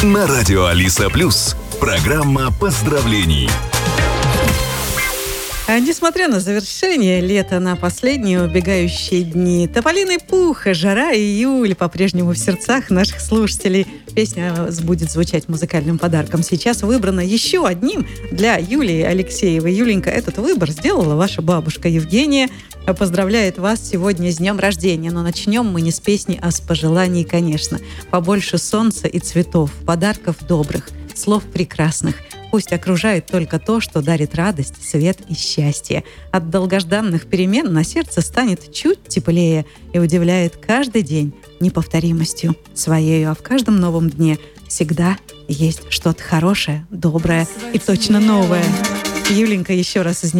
На радио Алиса Плюс. Программа поздравлений. Несмотря на завершение лета, на последние убегающие дни, тополиный пух, жара и июль по-прежнему в сердцах наших слушателей. Песня будет звучать музыкальным подарком. Сейчас выбрана еще одним для Юлии Алексеевой. Юленька, этот выбор сделала ваша бабушка Евгения. Поздравляет вас сегодня с днем рождения. Но начнем мы не с песни, а с пожеланий, конечно. Побольше солнца и цветов, подарков добрых, слов прекрасных. Пусть окружает только то, что дарит радость, свет и счастье. От долгожданных перемен на сердце станет чуть теплее и удивляет каждый день неповторимостью своею. А в каждом новом дне всегда есть что-то хорошее, доброе и точно новое. Юленька, еще раз из